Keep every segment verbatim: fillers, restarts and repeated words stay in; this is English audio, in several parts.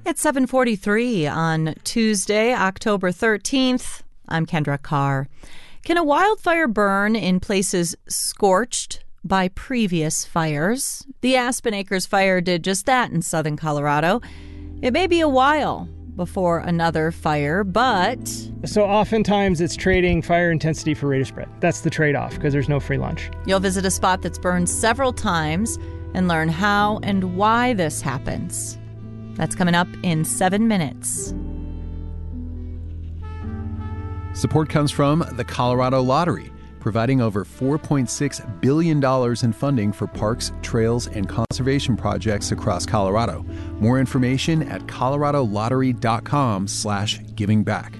It's seven forty-three on Tuesday, October thirteenth. I'm Kendra Carr. Can a wildfire burn in places scorched by previous fires? The Aspen Acres fire did just that in southern Colorado. It may be a while before another fire, but... So oftentimes it's trading fire intensity for rate of spread. That's the trade-off, because there's no free lunch. You'll visit a spot that's burned several times and learn how and why this happens. That's coming up in seven minutes. Support comes from the Colorado Lottery, providing over four point six billion dollars in funding for parks, trails, and conservation projects across Colorado. More information at coloradolottery.com slash giving back.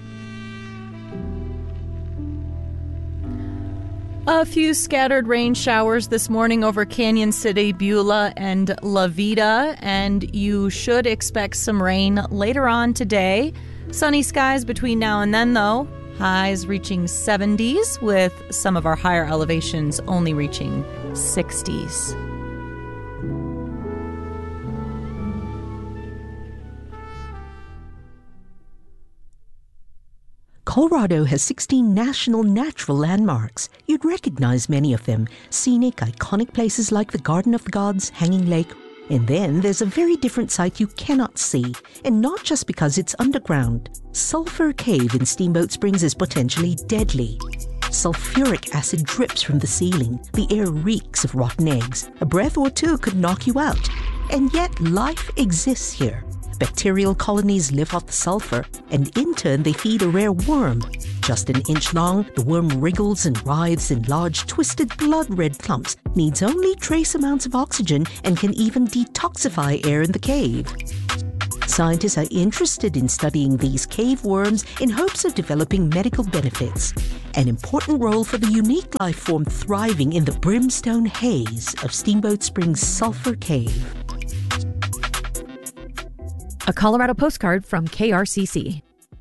A few scattered rain showers this morning over Canyon City, Beulah, and La Veta, and you should expect some rain later on today. Sunny skies between now and then, though. Highs reaching seventies, with some of our higher elevations only reaching sixties. Colorado has sixteen national natural landmarks. You'd recognize many of them. Scenic, iconic places like the Garden of the Gods, Hanging Lake. And then there's a very different site you cannot see, and not just because it's underground. Sulphur Cave in Steamboat Springs is potentially deadly. Sulfuric acid drips from the ceiling. The air reeks of rotten eggs. A breath or two could knock you out. And yet life exists here. Bacterial colonies live off the sulfur, and in turn they feed a rare worm. Just an inch long, the worm wriggles and writhes in large, twisted, blood-red clumps, needs only trace amounts of oxygen, and can even detoxify air in the cave. Scientists are interested in studying these cave worms in hopes of developing medical benefits. An important role for the unique life form thriving in the brimstone haze of Steamboat Springs Sulphur Cave. A Colorado postcard from K R C C.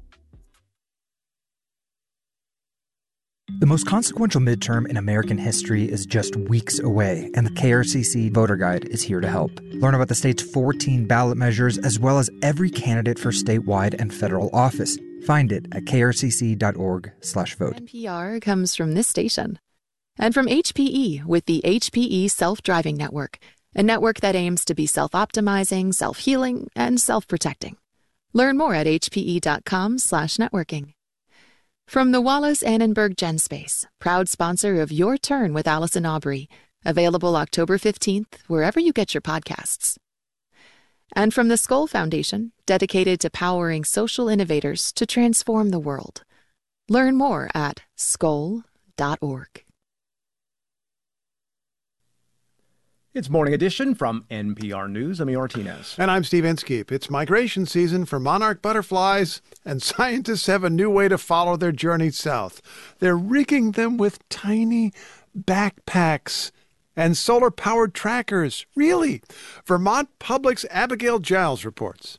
The most consequential midterm in American history is just weeks away, and the K R C C Voter Guide is here to help. Learn about the state's fourteen ballot measures, as well as every candidate for statewide and federal office. Find it at krcc.org slash vote. N P R comes from this station. And from H P E with the H P E Self-Driving Network, a network that aims to be self-optimizing, self-healing, and self-protecting. Learn more at hpe.com slash networking. From the Wallace Annenberg GenSpace, proud sponsor of Your Turn with Allison Aubrey, available October fifteenth, wherever you get your podcasts. And from the Skoll Foundation, dedicated to powering social innovators to transform the world. Learn more at skoll dot org. It's Morning Edition from N P R News. I'm Martinez. And I'm Steve Inskeep. It's migration season for monarch butterflies, and scientists have a new way to follow their journey south. They're rigging them with tiny backpacks and solar-powered trackers. Really? Vermont Public's Abigail Giles reports.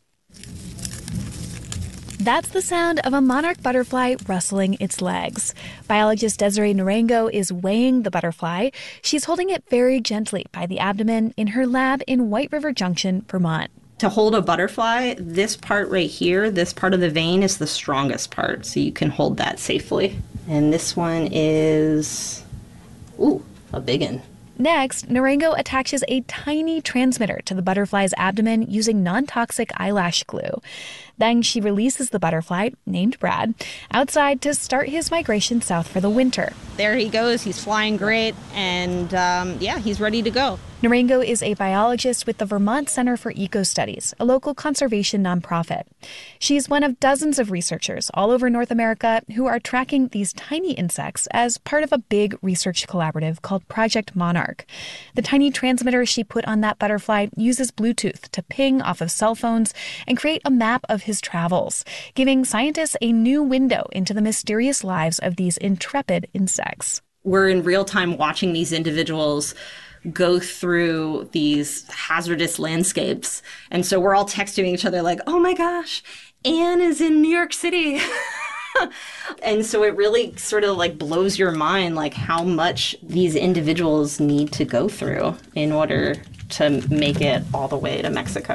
That's the sound of a monarch butterfly rustling its legs. Biologist Desiree Narango is weighing the butterfly. She's holding it very gently by the abdomen in her lab in White River Junction, Vermont. To hold a butterfly, this part right here, this part of the vein is the strongest part, so you can hold that safely. And this one is, ooh, a big one. Next, Narango attaches a tiny transmitter to the butterfly's abdomen using non-toxic eyelash glue. Then she releases the butterfly, named Brad, outside to start his migration south for the winter. There he goes. He's flying great, and um, yeah, he's ready to go. Narango is a biologist with the Vermont Center for Eco Studies, a local conservation nonprofit. She's one of dozens of researchers all over North America who are tracking these tiny insects as part of a big research collaborative called Project Monarch. The tiny transmitter she put on that butterfly uses Bluetooth to ping off of cell phones and create a map of his travels, giving scientists a new window into the mysterious lives of these intrepid insects. We're in real time watching these individuals go through these hazardous landscapes. And so we're all texting each other like, oh my gosh, Anne is in New York City. And so it really sort of like blows your mind, like how much these individuals need to go through in order to make it all the way to Mexico.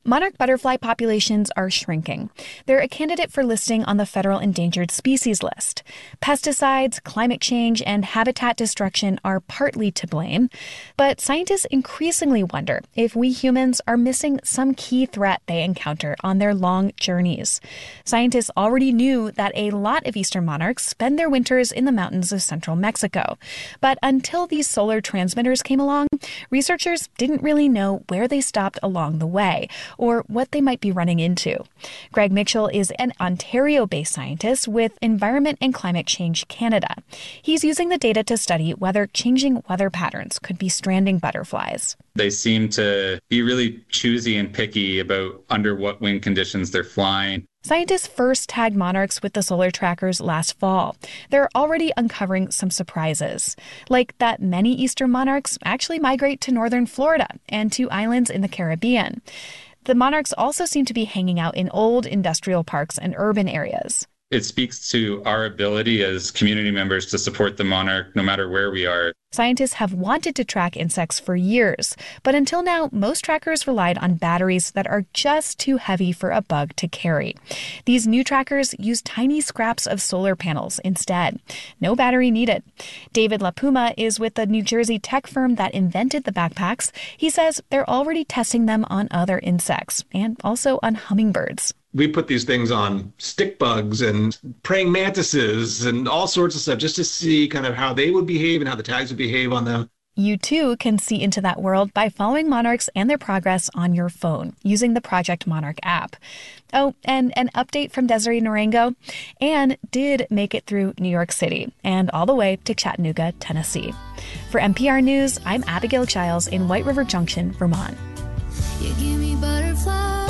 Monarch butterfly populations are shrinking. They're a candidate for listing on the federal endangered species list. Pesticides, climate change, and habitat destruction are partly to blame, but scientists increasingly wonder if we humans are missing some key threat they encounter on their long journeys. Scientists already knew that a lot of eastern monarchs spend their winters in the mountains of central Mexico, but until these solar transmitters came along, researchers didn't really know where they stopped along the way, or what they might be running into. Greg Mitchell is an Ontario-based scientist with Environment and Climate Change Canada. He's using the data to study whether changing weather patterns could be stranding butterflies. They seem to be really choosy and picky about under what wind conditions they're flying. Scientists first tagged monarchs with the solar trackers last fall. They're already uncovering some surprises, like that many eastern monarchs actually migrate to northern Florida and to islands in the Caribbean. The monarchs also seem to be hanging out in old industrial parks and urban areas. It speaks to our ability as community members to support the monarch no matter where we are. Scientists have wanted to track insects for years, but until now, most trackers relied on batteries that are just too heavy for a bug to carry. These new trackers use tiny scraps of solar panels instead. No battery needed. David LaPuma is with the New Jersey tech firm that invented the backpacks. He says they're already testing them on other insects and also on hummingbirds. We put these things on stick bugs and praying mantises and all sorts of stuff just to see kind of how they would behave and how the tags would behave on them. You too can see into that world by following monarchs and their progress on your phone using the Project Monarch app. Oh, and an update from Desiree Narango. Anne did make it through New York City and all the way to Chattanooga, Tennessee. For N P R News, I'm Abigail Giles in White River Junction, Vermont. You give me butterflies.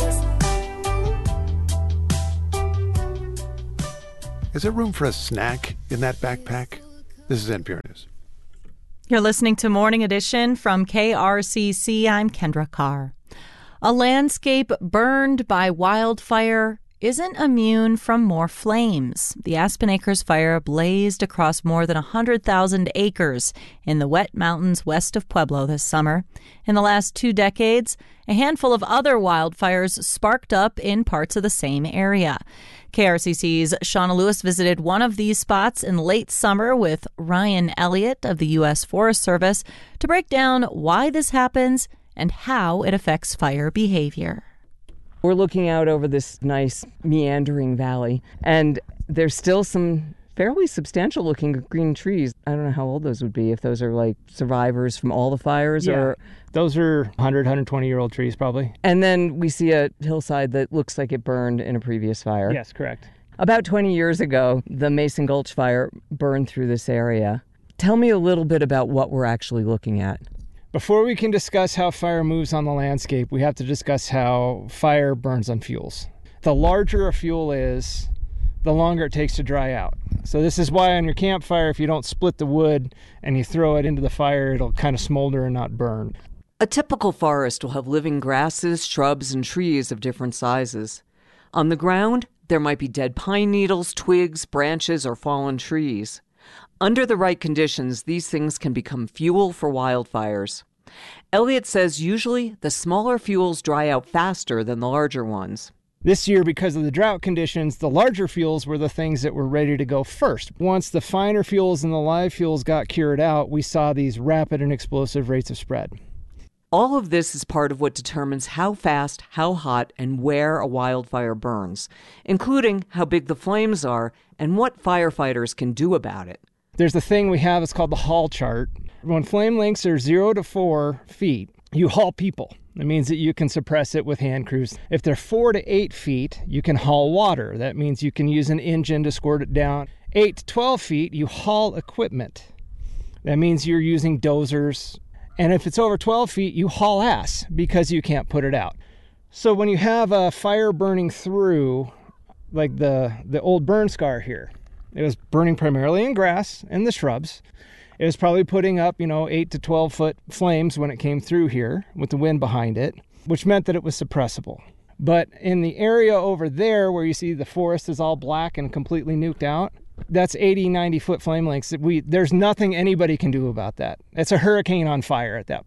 Is there room for a snack in that backpack? This is N P R News. You're listening to Morning Edition from K R C C. I'm Kendra Carr. A landscape burned by wildfire isn't immune from more flames. The Aspen Acres fire blazed across more than one hundred thousand acres in the wet mountains west of Pueblo this summer. In the last two decades, a handful of other wildfires sparked up in parts of the same area. K R C C's Shauna Lewis visited one of these spots in late summer with Ryan Elliott of the U S Forest Service to break down why this happens and how it affects fire behavior. We're looking out over this nice meandering valley, and there's still some fairly substantial looking green trees. I don't know how old those would be, if those are like survivors from all the fires. Yeah. or Those are one hundred, one hundred twenty year old trees probably. And then we see a hillside that looks like it burned in a previous fire. Yes, correct. About twenty years ago, the Mason Gulch fire burned through this area. Tell me a little bit about what we're actually looking at. Before we can discuss how fire moves on the landscape, we have to discuss how fire burns on fuels. The larger a fuel is, the longer it takes to dry out. So this is why on your campfire, if you don't split the wood and you throw it into the fire, it'll kind of smolder and not burn. A typical forest will have living grasses, shrubs, and trees of different sizes. On the ground, there might be dead pine needles, twigs, branches, or fallen trees. Under the right conditions, these things can become fuel for wildfires. Elliott says usually the smaller fuels dry out faster than the larger ones. This year, because of the drought conditions, the larger fuels were the things that were ready to go first. Once the finer fuels and the live fuels got cured out, we saw these rapid and explosive rates of spread. All of this is part of what determines how fast, how hot, and where a wildfire burns, including how big the flames are and what firefighters can do about it. There's a thing we have, it's called the haul chart. When flame lengths are zero to four feet, you haul people. That means that you can suppress it with hand crews. If they're four to eight feet, you can haul water. That means you can use an engine to squirt it down. Eight to twelve feet, you haul equipment. That means you're using dozers. And if it's over twelve feet, you haul ass because you can't put it out. So when you have a fire burning through, like the, the old burn scar here, it was burning primarily in grass and the shrubs. It was probably putting up, you know, eight to twelve foot flames when it came through here with the wind behind it, which meant that it was suppressible. But in the area over there where you see the forest is all black and completely nuked out, that's eighty, ninety foot flame lengths. That we, there's nothing anybody can do about that. It's a hurricane on fire at that point.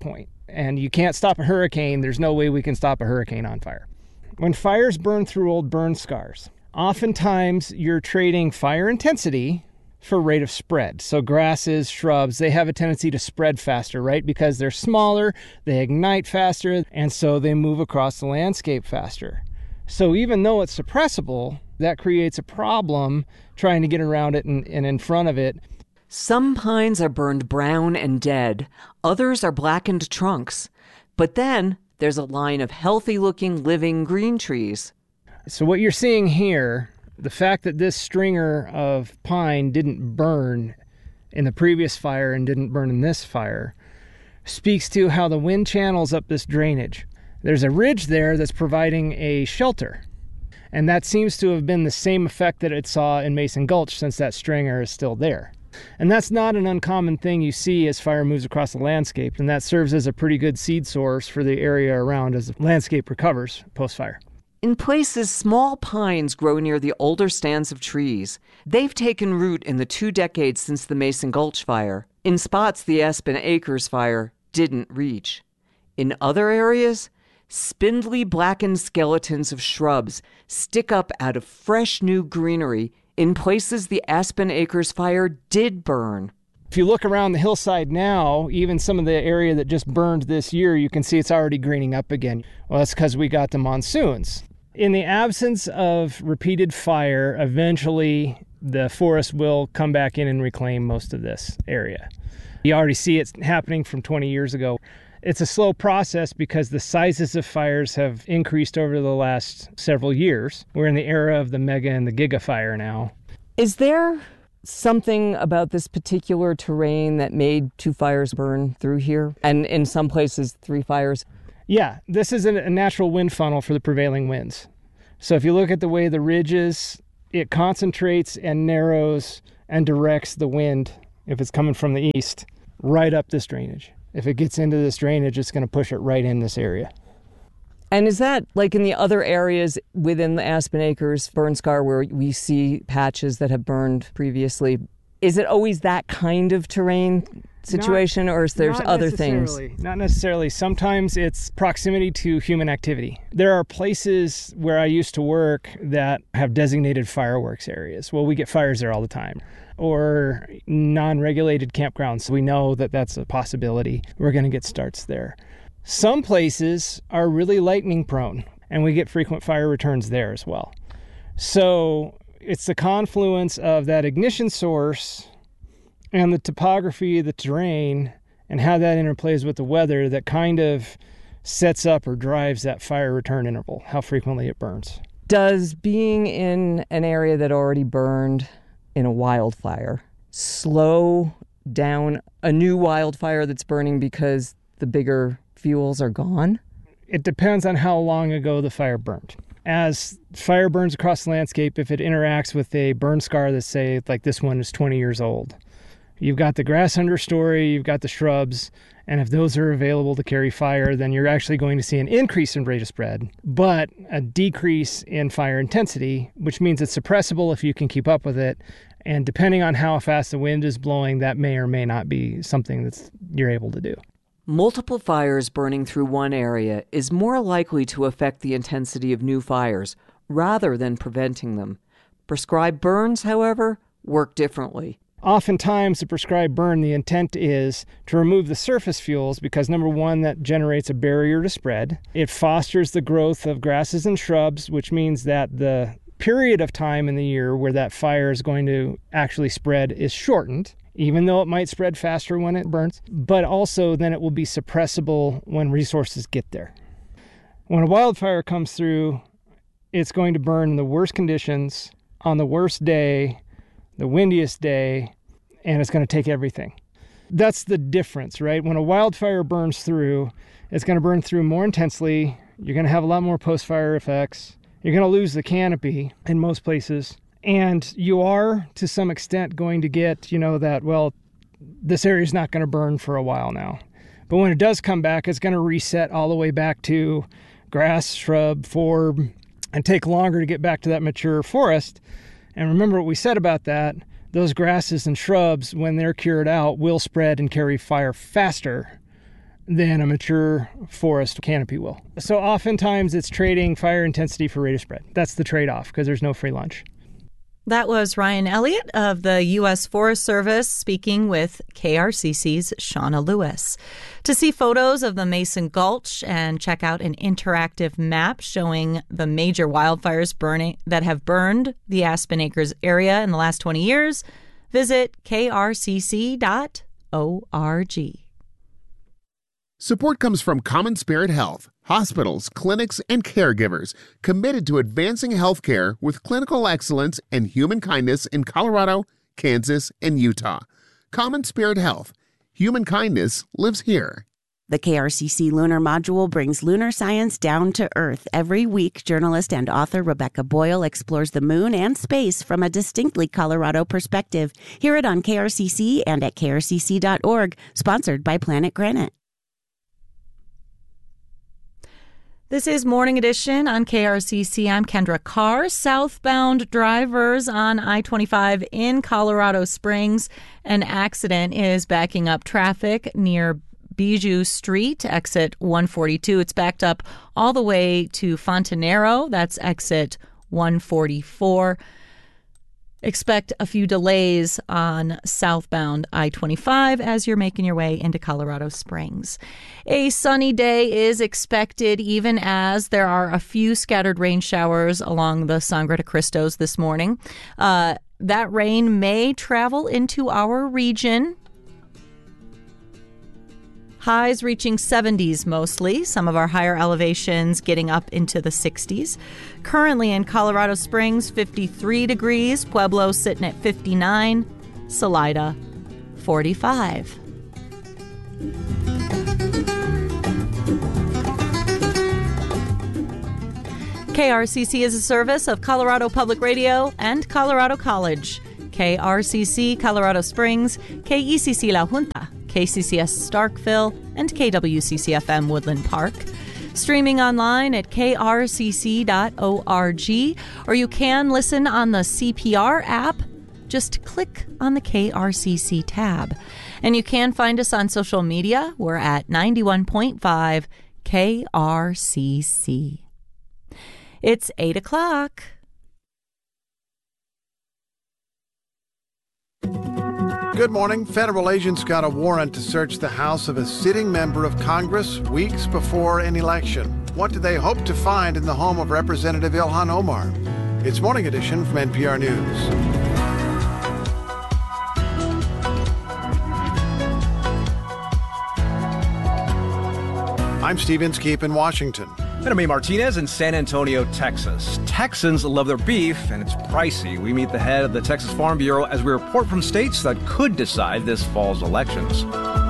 And you can't stop a hurricane. There's no way we can stop a hurricane on fire. When fires burn through old burn scars, oftentimes you're trading fire intensity for rate of spread. So grasses, shrubs, they have a tendency to spread faster, right? Because they're smaller, they ignite faster, and so they move across the landscape faster. So even though it's suppressible, that creates a problem trying to get around it and, and in front of it. Some pines are burned brown and dead. Others are blackened trunks. But then there's a line of healthy-looking living green trees. So what you're seeing here, the fact that this stringer of pine didn't burn in the previous fire and didn't burn in this fire, speaks to how the wind channels up this drainage. There's a ridge there that's providing a shelter. And that seems to have been the same effect that it saw in Mason Gulch, since that stringer is still there. And that's not an uncommon thing you see as fire moves across the landscape, and that serves as a pretty good seed source for the area around as the landscape recovers post-fire. In places, small pines grow near the older stands of trees. They've taken root in the two decades since the Mason Gulch fire. In spots, the Aspen Acres fire didn't reach. In other areas, spindly blackened skeletons of shrubs stick up out of fresh new greenery in places the Aspen Acres fire did burn. If you look around the hillside now, even some of the area that just burned this year, you can see it's already greening up again. Well, that's because we got the monsoons. In the absence of repeated fire, eventually the forest will come back in and reclaim most of this area. You already see it happening from twenty years ago. It's a slow process because the sizes of fires have increased over the last several years. We're in the era of the mega and the giga fire now. Is there something about this particular terrain that made two fires burn through here? And in some places, three fires? Yeah, this is a natural wind funnel for the prevailing winds. So if you look at the way the ridge is, it concentrates and narrows and directs the wind, if it's coming from the east, right up this drainage. If it gets into this drainage, it's going to push it right in this area. And is that like in the other areas within the Aspen Acres burn scar where we see patches that have burned previously? Is it always that kind of terrain situation, not, or is there other things? Not necessarily. Sometimes it's proximity to human activity. There are places where I used to work that have designated fireworks areas. Well, we get fires there all the time. Or non-regulated campgrounds. So we know that that's a possibility. We're going to get starts there. Some places are really lightning prone, and we get frequent fire returns there as well. So it's the confluence of that ignition source and the topography of the terrain and how that interplays with the weather that kind of sets up or drives that fire return interval, how frequently it burns. Does being in an area that already burned in a wildfire slow down a new wildfire that's burning because the bigger fuels are gone? It depends on how long ago the fire burned. As fire burns across the landscape, if it interacts with a burn scar that, say, like this one is twenty years old, you've got the grass understory, you've got the shrubs, and if those are available to carry fire, then you're actually going to see an increase in rate of spread, but a decrease in fire intensity, which means it's suppressible if you can keep up with it. And depending on how fast the wind is blowing, that may or may not be something that you're able to do. Multiple fires burning through one area is more likely to affect the intensity of new fires rather than preventing them. Prescribed burns, however, work differently. Oftentimes, the prescribed burn, the intent is to remove the surface fuels because, number one, that generates a barrier to spread. It fosters the growth of grasses and shrubs, which means that the period of time in the year where that fire is going to actually spread is shortened, even though it might spread faster when it burns, but also then it will be suppressible when resources get there. When a wildfire comes through, it's going to burn in the worst conditions, on the worst day, the windiest day, and it's going to take everything. That's the difference, right? When a wildfire burns through, it's going to burn through more intensely. You're going to have a lot more post-fire effects. You're going to lose the canopy in most places. And you are, to some extent, going to get, you know, that, well, this area is not going to burn for a while now. But when it does come back, it's going to reset all the way back to grass, shrub, forb, and take longer to get back to that mature forest. And remember what we said about that, those grasses and shrubs, when they're cured out, will spread and carry fire faster than a mature forest canopy will. So oftentimes it's trading fire intensity for rate of spread. That's the trade-off because there's no free lunch. That was Ryan Elliott of the U S Forest Service speaking with K R C C's Shauna Lewis. To see photos of the Mason Gulch and check out an interactive map showing the major wildfires burning that have burned the Aspen Acres area in the last twenty years, visit k r c c dot org. Support comes from Common Spirit Health, hospitals, clinics, and caregivers committed to advancing healthcare with clinical excellence and human kindness in Colorado, Kansas, and Utah. Common Spirit Health. Human kindness lives here. The K R C C Lunar Module brings lunar science down to Earth. Every week, journalist and author Rebecca Boyle explores the moon and space from a distinctly Colorado perspective. Hear it on K R C C and at k r c c dot org, sponsored by Planet Granite. This is Morning Edition on K R C C. I'm Kendra Carr. Southbound drivers on I twenty-five in Colorado Springs. An accident is backing up traffic near Bijou Street, exit one forty-two. It's backed up all the way to Fontanero. That's exit one forty-four. Expect a few delays on southbound I twenty-five as you're making your way into Colorado Springs. A sunny day is expected, even as there are a few scattered rain showers along the Sangre de Cristos this morning. Uh, that rain may travel into our region. Highs reaching seventies mostly, some of our higher elevations getting up into the sixties. Currently in Colorado Springs, fifty-three degrees, Pueblo sitting at fifty-nine, Salida, forty-five. K R C C is a service of Colorado Public Radio and Colorado College. K R C C Colorado Springs, K E C C La Junta, K C C S Starkville, and K W C C F M Woodland Park. Streaming online at k r c c dot org, or you can listen on the C P R app. Just click on the K R C C tab. And you can find us on social media. We're at ninety-one point five K R C C. It's eight o'clock. Good morning. Federal agents got a warrant to search the house of a sitting member of Congress weeks before an election. What do they hope to find in the home of Representative Ilhan Omar? It's Morning Edition from N P R News. I'm Steve Inskeep in Washington. And I'm A. Martinez in San Antonio, Texas. Texans love their beef, and it's pricey. We meet the head of the Texas Farm Bureau as we report from states that could decide this fall's elections.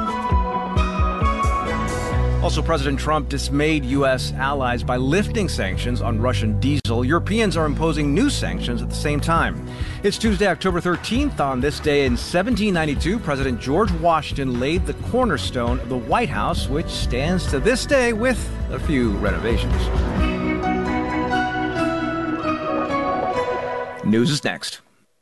Also, President Trump dismayed U S allies by lifting sanctions on Russian diesel. Europeans are imposing new sanctions at the same time. It's Tuesday, October thirteenth. On this day in seventeen ninety-two, President George Washington laid the cornerstone of the White House, which stands to this day with a few renovations. News is next.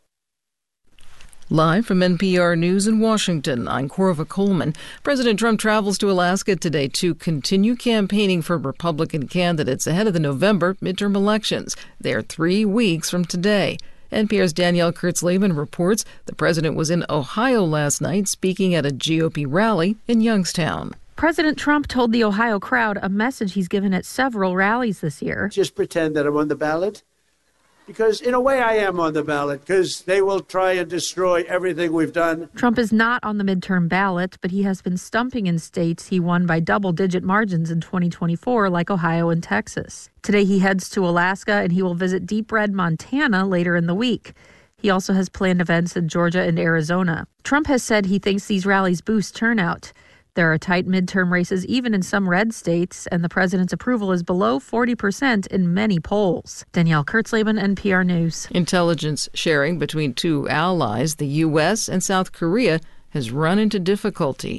Live from N P R News in Washington, I'm Corva Coleman. President Trump travels to Alaska today to continue campaigning for Republican candidates ahead of the November midterm elections. They're three weeks from today. N P R's Danielle Kurtzleben reports the president was in Ohio last night speaking at a G O P rally in Youngstown. President Trump told the Ohio crowd a message he's given at several rallies this year. Just pretend that I'm on the ballot. Because in a way I am on the ballot, because they will try and destroy everything we've done. Trump is not on the midterm ballot, but he has been stumping in states he won by double-digit margins in twenty twenty-four, like Ohio and Texas. Today he heads to Alaska, and he will visit Deep Red, Montana later in the week. He also has planned events in Georgia and Arizona. Trump has said he thinks these rallies boost turnout. There are tight midterm races even in some red states, and the president's approval is below forty percent in many polls. Danielle Kurtzleben, N P R News. Intelligence sharing between two allies, the U S and South Korea, has run into difficulty.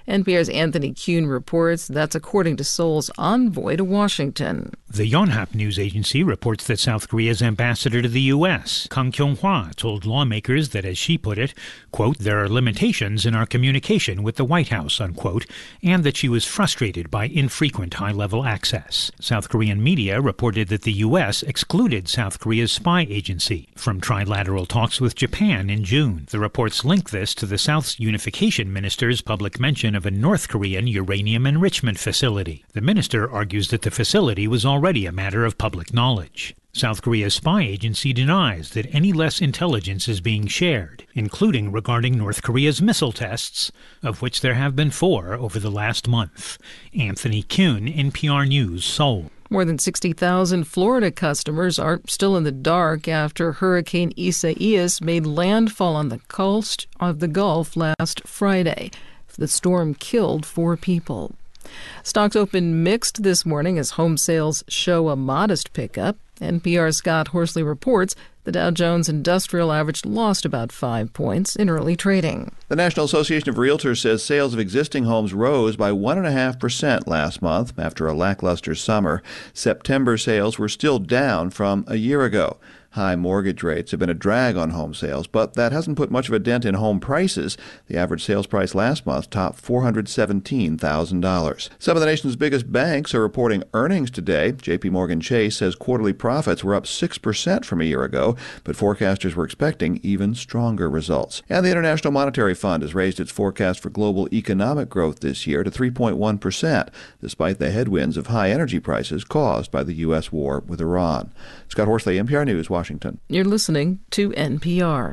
N P R's Anthony Kuhn reports that's according to Seoul's envoy to Washington. The Yonhap news agency reports that South Korea's ambassador to the U S, Kang Kyung-hwa, told lawmakers that, as she put it, quote, there are limitations in our communication with the White House, unquote, and that she was frustrated by infrequent high-level access. South Korean media reported that the U S excluded South Korea's spy agency from trilateral talks with Japan in June. The reports link this to the South's unification minister's public mention of a North Korean uranium enrichment facility. The minister argues that the facility was already a matter of public knowledge. South Korea's spy agency denies that any less intelligence is being shared, including regarding North Korea's missile tests, of which there have been four over the last month. Anthony Kuhn, N P R News, Seoul. More than sixty thousand Florida customers are still in the dark after Hurricane Isaias made landfall on the coast of the Gulf last Friday. The storm killed four people. Stocks opened mixed this morning as home sales show a modest pickup. N P R's Scott Horsley reports the Dow Jones Industrial Average lost about five points in early trading. The National Association of Realtors says sales of existing homes rose by one point five percent last month after a lackluster summer. September sales were still down from a year ago. High mortgage rates have been a drag on home sales, but that hasn't put much of a dent in home prices. The average sales price last month topped four hundred seventeen thousand dollars. Some of the nation's biggest banks are reporting earnings today. J P Morgan Chase says quarterly profits were up six percent from a year ago, but forecasters were expecting even stronger results. And the International Monetary Fund has raised its forecast for global economic growth this year to three point one percent, despite the headwinds of high energy prices caused by the U S war with Iran. Scott Horsley, N P R News, Washington. You're listening to N P R.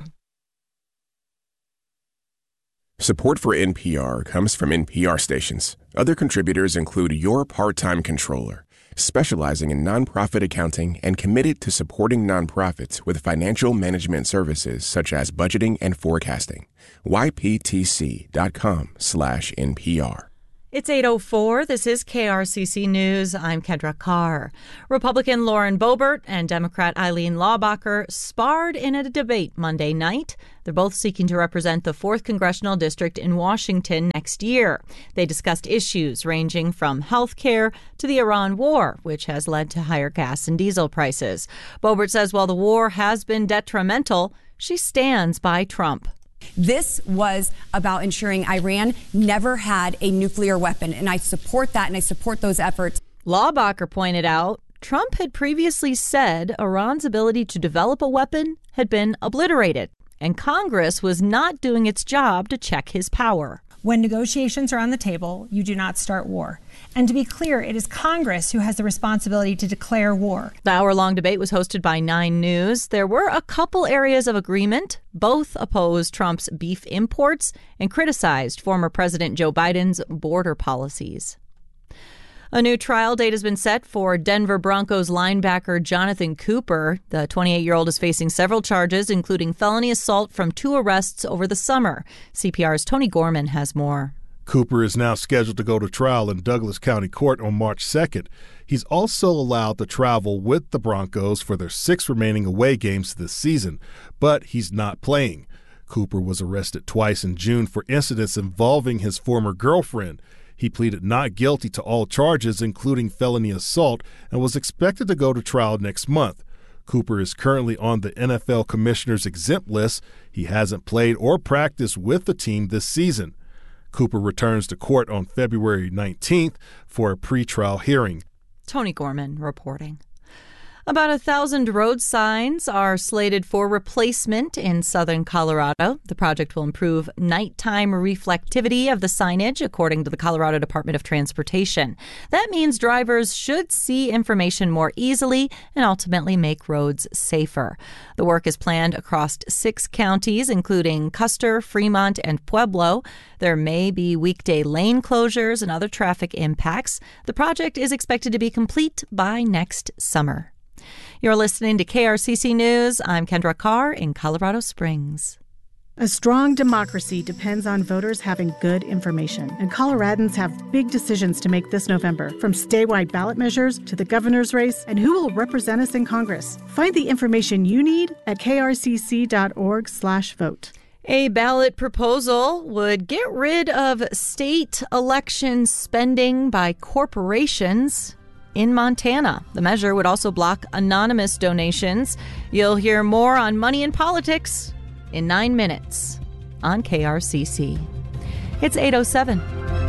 Support for N P R comes from N P R stations. Other contributors include Your Part-Time Controller, specializing in nonprofit accounting and committed to supporting nonprofits with financial management services such as budgeting and forecasting. Y P T C dot com slash N P R. It's eight oh four. This is K R C C News. I'm Kendra Carr. Republican Lauren Boebert and Democrat Eileen Laubacher sparred in a debate Monday night. They're both seeking to represent the fourth Congressional District in Washington next year. They discussed issues ranging from health care to the Iran war, which has led to higher gas and diesel prices. Boebert says while the war has been detrimental, she stands by Trump. This was about ensuring Iran never had a nuclear weapon, and I support that, and I support those efforts. Laubacher pointed out Trump had previously said Iran's ability to develop a weapon had been obliterated, and Congress was not doing its job to check his power. When negotiations are on the table, you do not start war. And to be clear, it is Congress who has the responsibility to declare war. The hour-long debate was hosted by Nine News. There were a couple areas of agreement. Both opposed Trump's beef imports and criticized former President Joe Biden's border policies. A new trial date has been set for Denver Broncos linebacker Jonathan Cooper. The twenty-eight-year-old is facing several charges, including felony assault from two arrests over the summer. C P R's Tony Gorman has more. Cooper is now scheduled to go to trial in Douglas County Court on March second. He's also allowed to travel with the Broncos for their six remaining away games this season, but he's not playing. Cooper was arrested twice in June for incidents involving his former girlfriend. He pleaded not guilty to all charges, including felony assault, and was expected to go to trial next month. Cooper is currently on the N F L Commissioner's exempt list. He hasn't played or practiced with the team this season. Cooper returns to court on February nineteenth for a pretrial hearing. Tony Gorman reporting. About a thousand road signs are slated for replacement in southern Colorado. The project will improve nighttime reflectivity of the signage, according to the Colorado Department of Transportation. That means drivers should see information more easily and ultimately make roads safer. The work is planned across six counties, including Custer, Fremont, and Pueblo. There may be weekday lane closures and other traffic impacts. The project is expected to be complete by next summer. You're listening to K R C C News. I'm Kendra Carr in Colorado Springs. A strong democracy depends on voters having good information, and Coloradans have big decisions to make this November, from statewide ballot measures to the governor's race and who will represent us in Congress. Find the information you need at krcc.org slash vote. A ballot proposal would get rid of state election spending by corporations in Montana. The measure would also block anonymous donations. You'll hear more on money and politics in nine minutes on K R C C. It's eight oh seven.